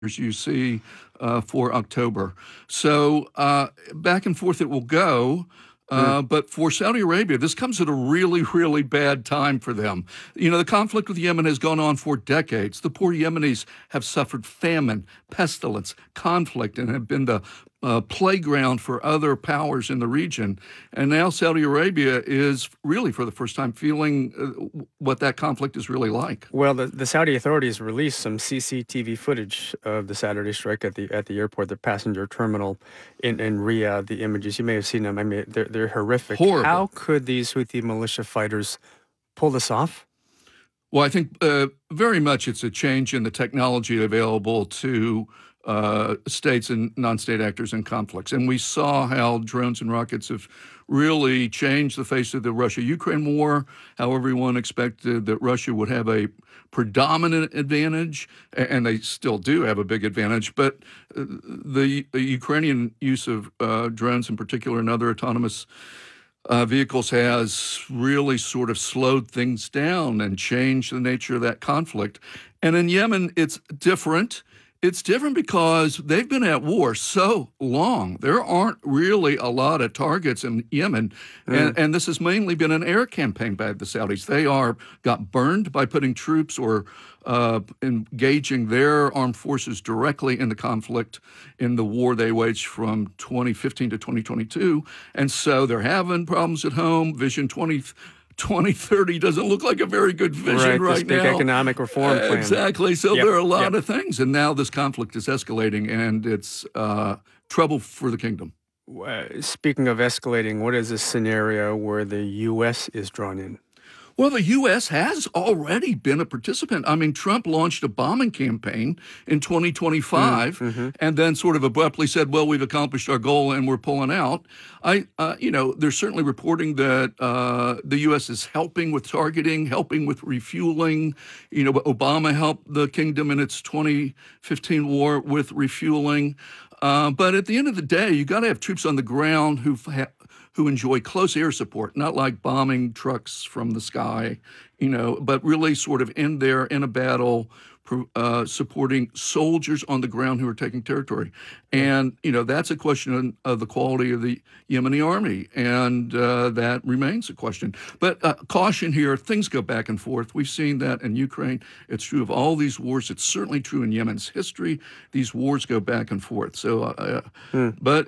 you see for October. So back and forth it will go. But for Saudi Arabia, this comes at a really, really bad time for them. The conflict with Yemen has gone on for decades. The poor Yemenis have suffered famine, pestilence, conflict, and have been the playground for other powers in the region. And now Saudi Arabia is really, for the first time, feeling what that conflict is really like. Well, the Saudi authorities released some CCTV footage of the Saturday strike at the airport, the passenger terminal in Riyadh. The images, you may have seen them. I mean, they're horrific. Horrible. How could these Houthi militia fighters pull this off? Well, I think very much it's a change in the technology available to states and non-state actors in conflicts. And we saw how drones and rockets have really changed the face of the Russia-Ukraine war, how everyone expected that Russia would have a predominant advantage, and they still do have a big advantage. But the Ukrainian use of drones in particular and other autonomous vehicles has really sort of slowed things down and changed the nature of that conflict. And in Yemen, it's different. It's different because they've been at war so long. There aren't really a lot of targets in Yemen, and this has mainly been an air campaign by the Saudis. They got burned by putting troops or engaging their armed forces directly in the conflict in the war they waged from 2015 to 2022, and so they're having problems at home. Vision 2030 doesn't look like a very good vision right this big now. Economic reform plan. Exactly. So there are a lot of things. And now this conflict is escalating, and it's trouble for the kingdom. Speaking of escalating, what is a scenario where the U.S. is drawn in? Well, the U.S. has already been a participant. I mean, Trump launched a bombing campaign in 2025 and then sort of abruptly said, well, we've accomplished our goal and we're pulling out. There's certainly reporting that the U.S. is helping with targeting, helping with refueling. Obama helped the kingdom in its 2015 war with refueling. But at the end of the day, you got to have troops on the ground who enjoy close air support, not like bombing trucks from the sky, but really sort of in there in a battle, supporting soldiers on the ground who are taking territory. And, that's a question of the quality of the Yemeni army, and that remains a question. But caution here, things go back and forth. We've seen that in Ukraine. It's true of all these wars. It's certainly true in Yemen's history. These wars go back and forth. So, but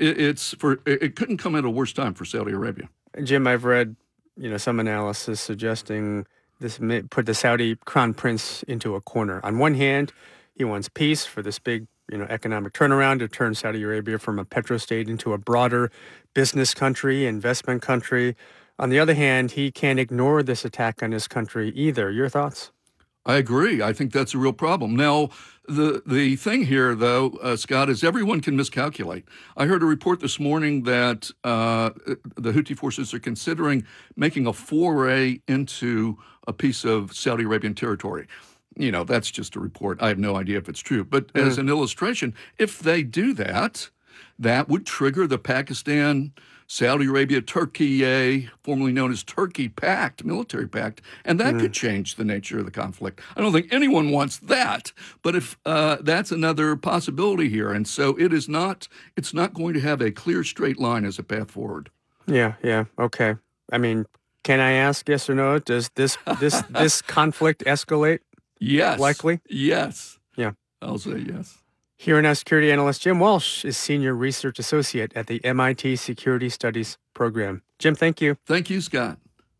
it couldn't come at a worse time for Saudi Arabia. Jim, I've read, some analysis suggesting this may put the Saudi crown prince into a corner. On one hand, he wants peace for this big, economic turnaround to turn Saudi Arabia from a petrostate into a broader business country, investment country. On the other hand, he can't ignore this attack on his country either. Your thoughts? I agree. I think that's a real problem. Now, the thing here, though, Scott, is everyone can miscalculate. I heard a report this morning that the Houthi forces are considering making a foray into a piece of Saudi Arabian territory. That's just a report. I have no idea if it's true. But as an illustration, if they do that, that would trigger the Pakistan-Saudi Arabia-Turkey, formerly known as Turkey Pact, military pact, and that could change the nature of the conflict. I don't think anyone wants that, but if that's another possibility here, and so it's not going to have a clear straight line as a path forward. Yeah, okay. I mean, can I ask yes or no? Does this conflict escalate? Yes. Likely? Yes. Yeah. I'll say yes. Here now, security analyst Jim Walsh is Senior Research Associate at the MIT Security Studies Program. Jim, thank you. Thank you, Scott.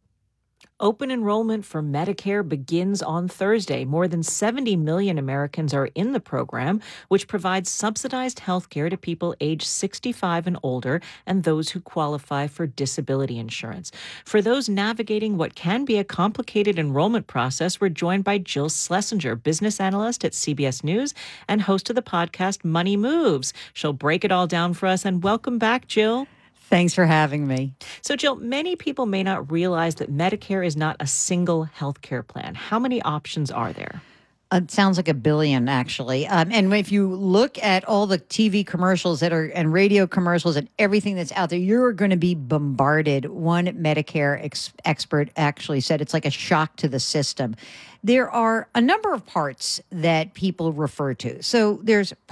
Open enrollment for Medicare begins on Thursday. More than 70 million Americans are in the program, which provides subsidized health care to people age 65 and older and those who qualify for disability insurance. For those navigating what can be a complicated enrollment process, we're joined by Jill Schlesinger, business analyst at CBS News and host of the podcast Money Moves. She'll break it all down for us, and welcome back, Jill. Thanks for having me. So, Jill, many people may not realize that Medicare is not a single health care plan. How many options are there? It sounds like $1 billion, actually. And if you look at all the TV commercials and radio commercials and everything that's out there, you're going to be bombarded. One Medicare expert actually said it's like a shock to the system. There are a number of parts that people refer to. So there's